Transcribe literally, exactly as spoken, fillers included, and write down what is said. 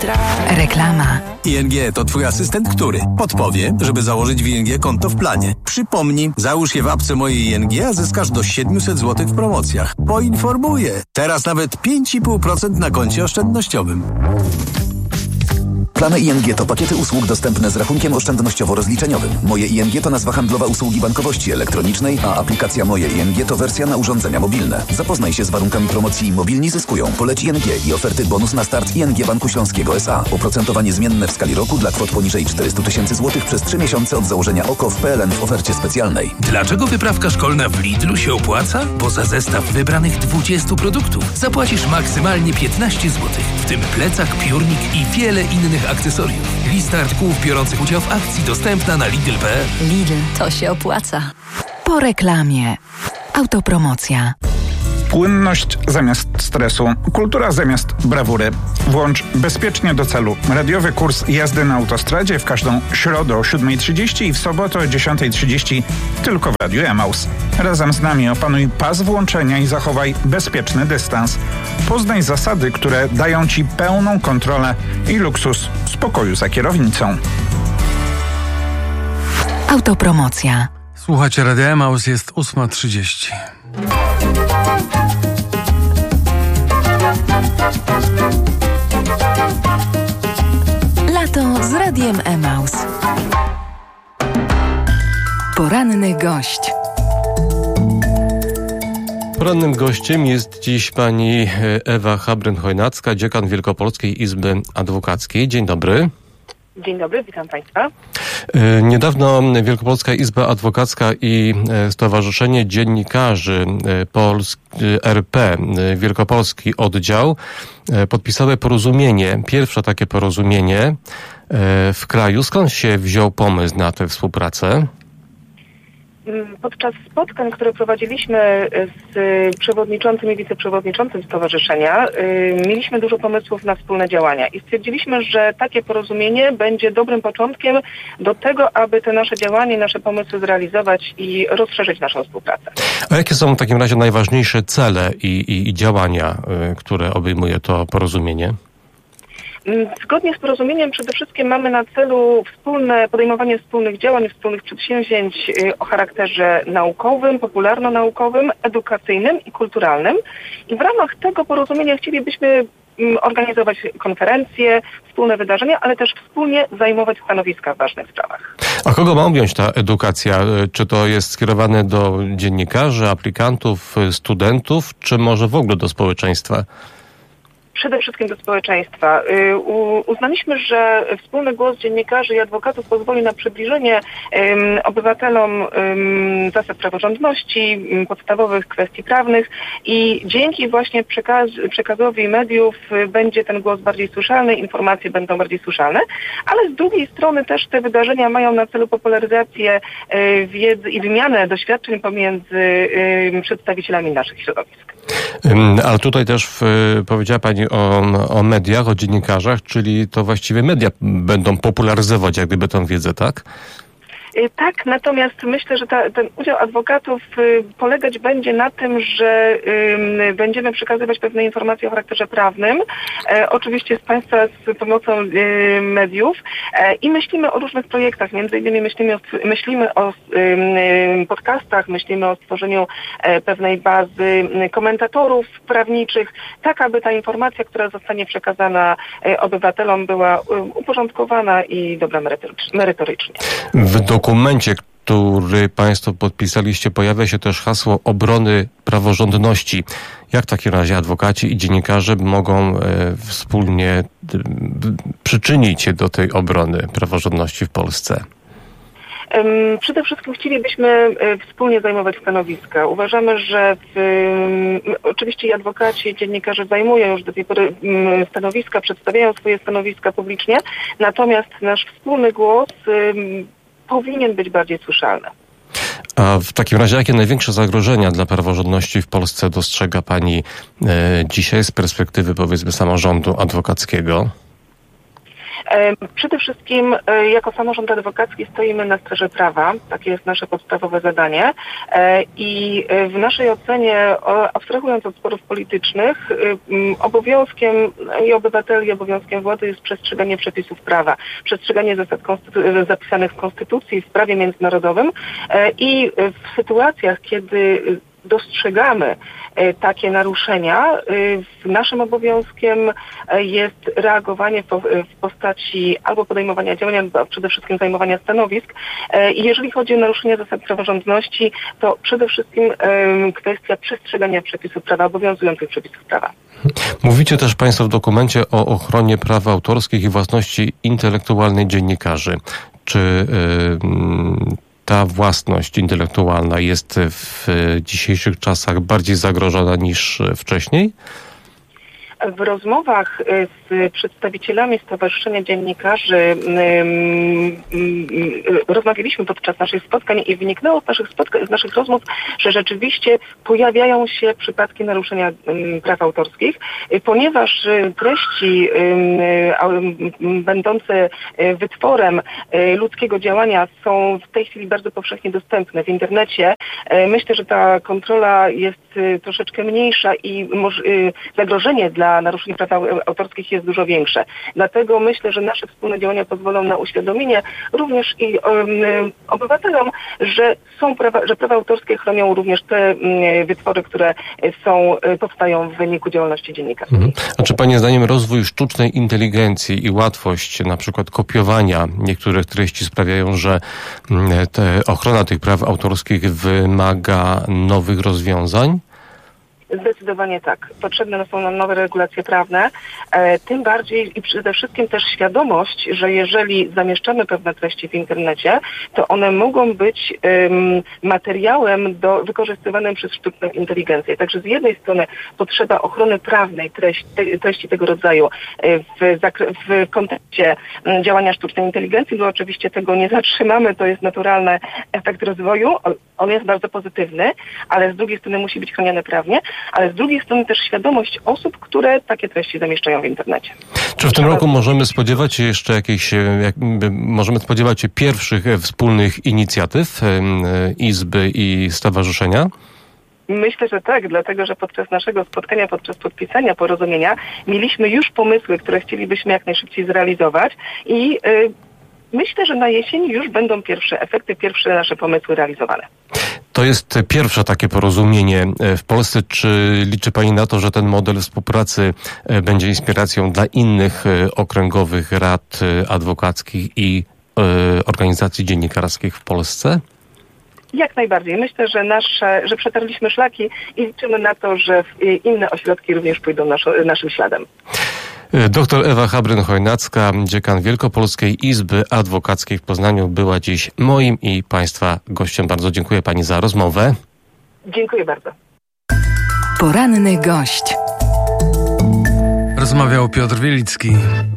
Reklama. I N G to twój asystent, który podpowie, żeby założyć w I N G konto w planie. Przypomnij, załóż je w apce mojej I N G, a zyskasz do siedemset złotych w promocjach. Poinformuję. Teraz nawet pięć i pół procent na koncie oszczędnościowym. Plany I N G to pakiety usług dostępne z rachunkiem oszczędnościowo-rozliczeniowym. Moje I N G to nazwa handlowa usługi bankowości elektronicznej, a aplikacja Moje I N G to wersja na urządzenia mobilne. Zapoznaj się z warunkami promocji Mobilni zyskują. Poleć I N G i oferty bonus na start I N G Banku Śląskiego S A. Oprocentowanie zmienne w skali roku dla kwot poniżej czterysta tysięcy złotych przez trzy miesiące od założenia O K O w P L N w ofercie specjalnej. Dlaczego wyprawka szkolna w Lidlu się opłaca? Bo za zestaw wybranych dwudziestu produktów zapłacisz maksymalnie piętnaście złotych, w tym plecak, piórnik i wiele innych akcesoriów. Lista artykułów biorących udział w akcji dostępna na lidl kropka p l. Lidl, to się opłaca. Po reklamie. Autopromocja. Płynność zamiast stresu, kultura zamiast brawury. Włącz bezpiecznie do celu. Radiowy kurs jazdy na autostradzie w każdą środę o siódma trzydzieści i w sobotę o dziesiąta trzydzieści tylko w Radiu Emaus. Razem z nami opanuj pas włączenia i zachowaj bezpieczny dystans. Poznaj zasady, które dają Ci pełną kontrolę i luksus spokoju za kierownicą. Autopromocja. Słuchajcie, Radia Emaus, jest ósma trzydzieści. Lato z Radiem Emaus. Poranny gość. Porannym gościem jest dziś pani Ewa Habryn-Chojnacka, dziekan Wielkopolskiej Izby Adwokackiej. Dzień dobry. Dzień dobry, witam Państwa. Niedawno Wielkopolska Izba Adwokacka i Stowarzyszenie Dziennikarzy Polski R P Wielkopolski Oddział podpisały porozumienie, pierwsze takie porozumienie w kraju. Skąd się wziął pomysł na tę współpracę? Podczas spotkań, które prowadziliśmy z przewodniczącym i wiceprzewodniczącym stowarzyszenia, mieliśmy dużo pomysłów na wspólne działania i stwierdziliśmy, że takie porozumienie będzie dobrym początkiem do tego, aby te nasze działania, nasze pomysły zrealizować i rozszerzyć naszą współpracę. A jakie są w takim razie najważniejsze cele i, i, i działania, które obejmuje to porozumienie? Zgodnie z porozumieniem przede wszystkim mamy na celu wspólne podejmowanie wspólnych działań, wspólnych przedsięwzięć o charakterze naukowym, popularno-naukowym, edukacyjnym i kulturalnym. I w ramach tego porozumienia chcielibyśmy organizować konferencje, wspólne wydarzenia, ale też wspólnie zajmować stanowiska w ważnych sprawach. A kogo ma objąć ta edukacja? Czy to jest skierowane do dziennikarzy, aplikantów, studentów, czy może w ogóle do społeczeństwa? Przede wszystkim do społeczeństwa. Uznaliśmy, że wspólny głos dziennikarzy i adwokatów pozwoli na przybliżenie um, obywatelom um, zasad praworządności, um, podstawowych kwestii prawnych i dzięki właśnie przekaz, przekazowi mediów będzie ten głos bardziej słyszalny, informacje będą bardziej słyszalne, ale z drugiej strony też te wydarzenia mają na celu popularyzację y, wiedzy i wymianę doświadczeń pomiędzy y, przedstawicielami naszych środowisk. Ale tutaj też w, powiedziała Pani o, o mediach, o dziennikarzach, czyli to właściwie media będą popularyzować jak gdyby tę wiedzę, tak? Tak, natomiast myślę, że ta, ten udział adwokatów y, polegać będzie na tym, że y, będziemy przekazywać pewne informacje o charakterze prawnym, e, oczywiście z Państwa z pomocą y, mediów e, i myślimy o różnych projektach, między innymi myślimy o, myślimy o y, podcastach, myślimy o stworzeniu e, pewnej bazy komentatorów prawniczych, tak aby ta informacja, która zostanie przekazana e, obywatelom była y, uporządkowana i dobra merytorycznie. W dokumencie, który Państwo podpisaliście, pojawia się też hasło obrony praworządności. Jak w takim razie adwokaci i dziennikarze mogą e, wspólnie e, przyczynić się do tej obrony praworządności w Polsce? Przede wszystkim chcielibyśmy wspólnie zajmować stanowiska. Uważamy, że w, oczywiście i adwokaci, i dziennikarze zajmują już do tej pory stanowiska, przedstawiają swoje stanowiska publicznie, natomiast nasz wspólny głos powinien być bardziej słyszalny. A w takim razie jakie największe zagrożenia dla praworządności w Polsce dostrzega Pani e, dzisiaj z perspektywy, powiedzmy, samorządu adwokackiego? Przede wszystkim jako samorząd adwokacki stoimy na straży prawa. Takie jest nasze podstawowe zadanie. I w naszej ocenie, abstrahując od sporów politycznych, obowiązkiem i obywateli, i obowiązkiem władzy jest przestrzeganie przepisów prawa, przestrzeganie zasad konstytu- zapisanych w Konstytucji, w prawie międzynarodowym i w sytuacjach, kiedy dostrzegamy takie naruszenia, naszym obowiązkiem jest reagowanie w postaci albo podejmowania działań, albo przede wszystkim zajmowania stanowisk. I jeżeli chodzi o naruszenie zasad praworządności, to przede wszystkim kwestia przestrzegania przepisów prawa, obowiązujących przepisów prawa. Mówicie też Państwo w dokumencie o ochronie praw autorskich i własności intelektualnej dziennikarzy. Czy yy, ta własność intelektualna jest w dzisiejszych czasach bardziej zagrożona niż wcześniej? W rozmowach z przedstawicielami Stowarzyszenia Dziennikarzy rozmawialiśmy podczas naszych spotkań i wyniknęło z naszych, spotkań, z naszych rozmów, że rzeczywiście pojawiają się przypadki naruszenia praw autorskich, ponieważ treści będące wytworem ludzkiego działania są w tej chwili bardzo powszechnie dostępne w internecie. Myślę, że ta kontrola jest troszeczkę mniejsza i zagrożenie dla naruszeń praw autorskich jest dużo większe. Dlatego myślę, że nasze wspólne działania pozwolą na uświadomienie również i um, obywatelom, że są prawa, że prawa autorskie chronią również te um, wytwory, które są, powstają w wyniku działalności dziennikarskiej. Mhm. A czy Pani zdaniem rozwój sztucznej inteligencji i łatwość na przykład kopiowania niektórych treści sprawiają, że te, ochrona tych praw autorskich wymaga nowych rozwiązań? Zdecydowanie tak. Potrzebne są nam nowe regulacje prawne, e, tym bardziej i przede wszystkim też świadomość, że jeżeli zamieszczamy pewne treści w internecie, to one mogą być um, materiałem do, wykorzystywanym przez sztuczną inteligencję. Także z jednej strony potrzeba ochrony prawnej treści, te, treści tego rodzaju w, zakre, w kontekście działania sztucznej inteligencji, bo oczywiście tego nie zatrzymamy, to jest naturalny efekt rozwoju, on, on jest bardzo pozytywny, ale z drugiej strony musi być chroniony prawnie, ale z drugiej strony też świadomość osób, które takie treści zamieszczają w internecie. Czy w tym roku możemy spodziewać się jeszcze jakichś, jak, możemy spodziewać się pierwszych wspólnych inicjatyw Izby i Stowarzyszenia? Myślę, że tak, dlatego że podczas naszego spotkania, podczas podpisania porozumienia mieliśmy już pomysły, które chcielibyśmy jak najszybciej zrealizować i yy, myślę, że na jesieni już będą pierwsze efekty, pierwsze nasze pomysły realizowane. To jest pierwsze takie porozumienie w Polsce. Czy liczy Pani na to, że ten model współpracy będzie inspiracją dla innych okręgowych rad adwokackich i organizacji dziennikarskich w Polsce? Jak najbardziej. Myślę, że nasze, że przetarliśmy szlaki i liczymy na to, że inne ośrodki również pójdą naszo, naszym śladem. Doktor Ewa Habryn-Chojnacka, dziekan Wielkopolskiej Izby Adwokackiej w Poznaniu, była dziś moim i Państwa gościem. Bardzo dziękuję Pani za rozmowę. Dziękuję bardzo. Poranny gość. Rozmawiał Piotr Wielicki.